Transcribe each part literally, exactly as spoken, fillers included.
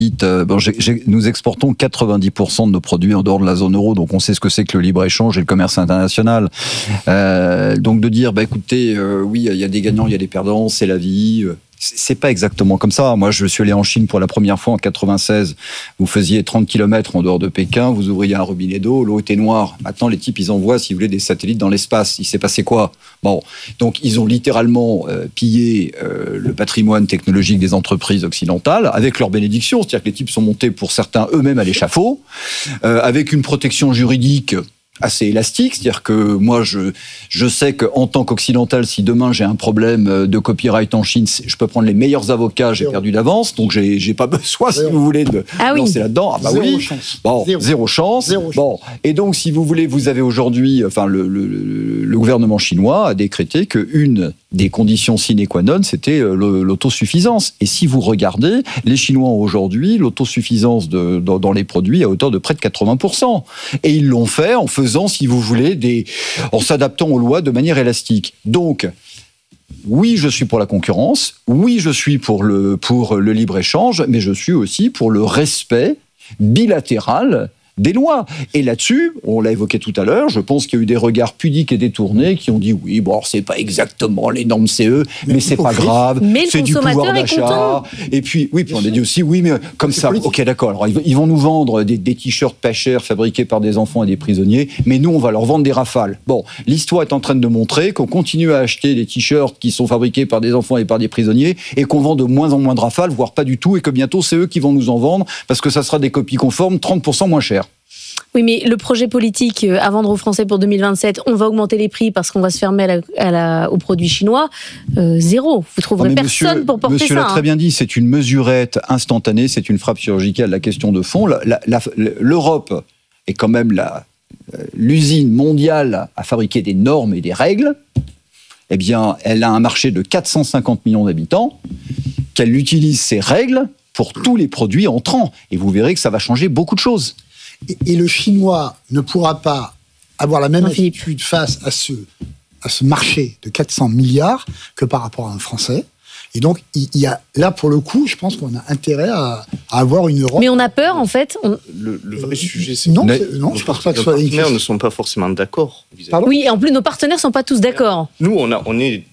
Euh, bon, j'ai, j'ai, nous exportons quatre-vingt-dix pour cent de nos produits en dehors de la zone euro, donc on sait ce que c'est que le libre-échange et le commerce international. Euh, donc de dire, bah, écoutez, euh, oui, il y a des gagnants, il y a des perdants, c'est la vie. C'est pas exactement comme ça. Moi, je suis allé en Chine pour la première fois en quatre-vingt-seize. Vous faisiez trente kilomètres en dehors de Pékin, vous ouvriez un robinet d'eau, l'eau était noire. Maintenant, les types, ils envoient, si vous voulez, des satellites dans l'espace. Il s'est passé quoi ? Bon, donc ils ont littéralement euh, pillé euh, le patrimoine technologique des entreprises occidentales avec leur bénédiction. C'est-à-dire que les types sont montés, pour certains, eux-mêmes à l'échafaud, euh, avec une protection juridique assez élastique, c'est-à-dire que moi, je, je sais qu'en tant qu'occidental, si demain j'ai un problème de copyright en Chine, je peux prendre les meilleurs avocats, j'ai perdu d'avance, donc j'ai, j'ai pas besoin, si vous voulez, de ah lancer oui. là-dedans. Ah bah zéro oui, chance. Bon, zéro. zéro chance. Zéro bon, et donc, si vous voulez, vous avez aujourd'hui, enfin, le, le, le gouvernement chinois a décrété qu'une des conditions sine qua non, c'était l'autosuffisance. Et si vous regardez, les Chinois ont aujourd'hui l'autosuffisance de, dans, dans les produits à hauteur de près de quatre-vingts pour cent. Et ils l'ont fait en faisant, si vous voulez, des, en s'adaptant aux lois de manière élastique. Donc, oui, je suis pour la concurrence, oui, je suis pour le, pour le libre-échange, mais je suis aussi pour le respect bilatéral des lois. Et là-dessus, on l'a évoqué tout à l'heure, je pense qu'il y a eu des regards pudiques et détournés qui ont dit oui, bon, alors c'est pas exactement les normes C E, mais, mais c'est pas grave, mais c'est du pouvoir d'achat. Et puis, oui, puis on a dit aussi oui, mais comme ça, politique. Ok, d'accord. Alors ils vont nous vendre des, des t-shirts pas chers fabriqués par des enfants et des prisonniers, mais nous, on va leur vendre des rafales. Bon, l'histoire est en train de montrer qu'on continue à acheter des t-shirts qui sont fabriqués par des enfants et par des prisonniers, et qu'on vend de moins en moins de rafales, voire pas du tout, et que bientôt c'est eux qui vont nous en vendre parce que ça sera des copies conformes trente pour cent moins chères. Oui, mais le projet politique à vendre aux Français pour deux mille vingt-sept, on va augmenter les prix parce qu'on va se fermer à la, à la, aux produits chinois, euh, zéro. Vous trouverez non, personne monsieur, pour porter monsieur ça. Monsieur l'a hein. très bien dit, c'est une mesurette instantanée, c'est une frappe chirurgicale. La question de fond, la, la, la, l'Europe est quand même la, l'usine mondiale à fabriquer des normes et des règles. Eh bien, elle a un marché de quatre cent cinquante millions d'habitants, qu'elle utilise ces règles pour tous les produits entrants. Et vous verrez que ça va changer beaucoup de choses. Et, et le Chinois ne pourra pas avoir la même non, attitude face à ce, à ce marché de quatre cents milliards que par rapport à un Français. Et donc, il y a là, pour le coup, je pense qu'on a intérêt à, à avoir une Europe... Mais on a peur, en fait on... Le, le vrai euh, sujet, c'est non, que c'est, non, je pense pas que ce soit... Nos partenaires ne sont pas forcément d'accord. Oui, et en plus, nos partenaires ne sont pas tous d'accord. Nous, on, a, on est...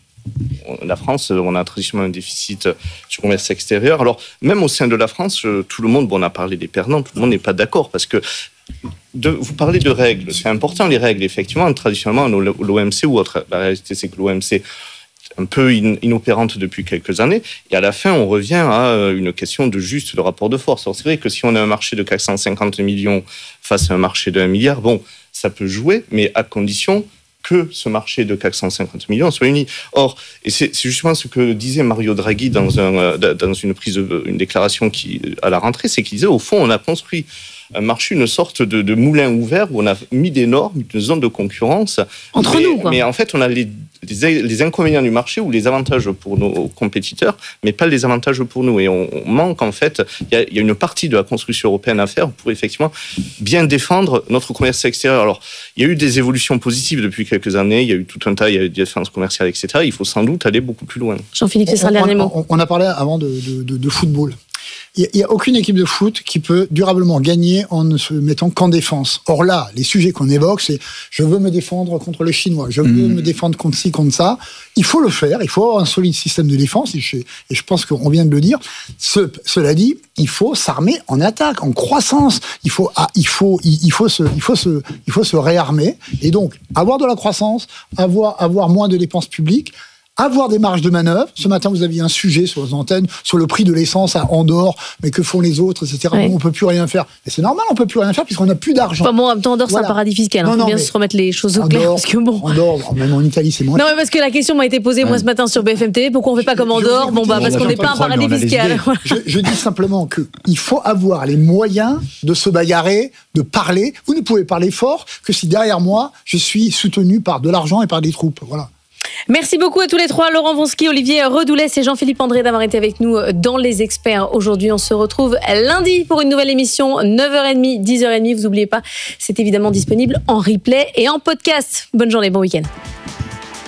La France, on a traditionnellement un déficit du commerce extérieur. Alors, même au sein de la France, tout le monde, bon, on a parlé des perdants, tout le monde n'est pas d'accord parce que de, vous parlez de règles, c'est important les règles, effectivement, traditionnellement, l'O M C ou autre. La réalité, c'est que l'O M C est un peu inopérante depuis quelques années, et à la fin, on revient à une question de juste le rapport de force. Alors, c'est vrai que si on a un marché de quatre cent cinquante millions face à un marché de un milliard, bon, ça peut jouer, mais à condition que ce marché de quatre cent cinquante millions soit uni. Or, et c'est, c'est justement ce que disait Mario Draghi dans, un, dans une prise, de, une déclaration qui, à la rentrée, c'est qu'il disait, au fond, on a construit un marché, une sorte de, de moulin ouvert où on a mis des normes, une zone de concurrence. Entre mais, nous, quoi. Mais en fait, on a les, les, les inconvénients du marché ou les avantages pour nos compétiteurs, mais pas les avantages pour nous. Et on, on manque, en fait, il y, y a une partie de la construction européenne à faire pour effectivement bien défendre notre commerce extérieur. Alors, il y a eu des évolutions positives depuis quelques années, il y a eu tout un tas, il y a eu des défenses commerciales, et cetera. Il faut sans doute aller beaucoup plus loin. Jean-Philippe, c'est ça le dernier mot. On, on a parlé avant de, de, de, de football. Il n'y a aucune équipe de foot qui peut durablement gagner en ne se mettant qu'en défense. Or là, les sujets qu'on évoque, c'est je veux me défendre contre le Chinois, je veux mmh. me défendre contre ci, contre ça. Il faut le faire, il faut avoir un solide système de défense, et je, et je pense qu'on vient de le dire. Ce, cela dit, il faut s'armer en attaque, en croissance. Il faut, ah, il faut, il, il faut se, il faut se, il faut se réarmer. Et donc, avoir de la croissance, avoir, avoir moins de dépenses publiques, avoir des marges de manœuvre. Ce matin, vous aviez un sujet sur les antennes, sur le prix de l'essence à Andorre, mais que font les autres, et cetera. Ouais. Bon, on ne peut plus rien faire. Mais c'est normal, on ne peut plus rien faire puisqu'on n'a plus d'argent. Enfin bon, en même temps, Andorre, voilà. C'est un paradis fiscal. Il hein, faut bien se remettre les choses au Andorre, clair. Parce que bon... Andorre, même en Italie, c'est moins. Non, mais parce que la question m'a été posée, ouais. moi, ce matin sur B F M T V. Pourquoi on ne fait pas comme Andorre? Bon, bah, parce qu'on n'est pas un paradis fiscal. je, je dis simplement qu'il faut avoir les moyens de se bagarrer, de parler. Vous ne pouvez parler fort que si derrière moi, je suis soutenu par de l'argent et par des troupes. Voilà. Merci beaucoup à tous les trois, Laurent Wronski, Olivier Redoulès et Jean-Philippe André d'avoir été avec nous dans Les Experts. Aujourd'hui, on se retrouve lundi pour une nouvelle émission, neuf heures trente, dix heures trente. Vous n'oubliez pas, c'est évidemment disponible en replay et en podcast. Bonne journée, bon week-end.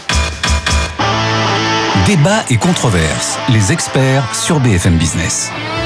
Débat et controverse, Les Experts sur B F M Business.